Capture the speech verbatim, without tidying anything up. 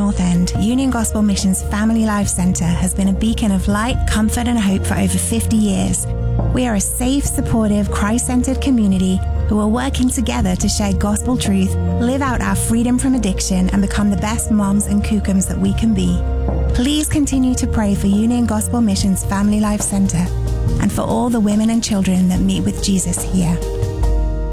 North End, Union Gospel Missions Family Life Centre has been a beacon of light, comfort and hope for over fifty years. We are a safe, supportive, Christ-centered community who are working together to share gospel truth, live out our freedom from addiction and become the best moms and kookums that we can be. Please continue to pray for Union Gospel Missions Family Life Centre and for all the women and children that meet with Jesus here.